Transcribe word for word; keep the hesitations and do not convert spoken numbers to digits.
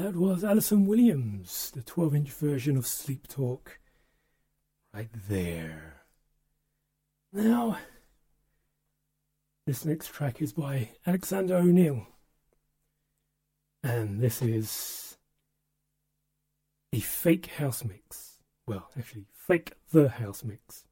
That was Alison Williams, the twelve inch version of Sleep Talk, right there. Now, this next track is by Alexander O'Neal, and this is a fake house mix. Well, actually, fake the house mix.